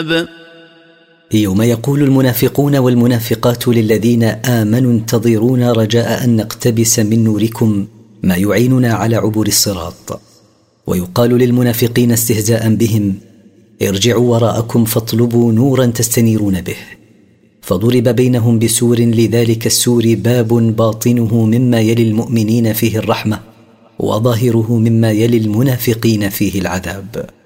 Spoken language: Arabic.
يوم يقول المنافقون والمنافقات للذين آمنوا انتظرونا رجاء أن نقتبس من نوركم ما يعيننا على عبور الصراط، ويقال للمنافقين استهزاء بهم ارجعوا وراءكم فاطلبوا نورا تستنيرون به، فضرب بينهم بسور لذلك السور باب باطنه مما يلي المؤمنين فيه الرحمة وظاهره مما يلي المنافقين فيه العذاب.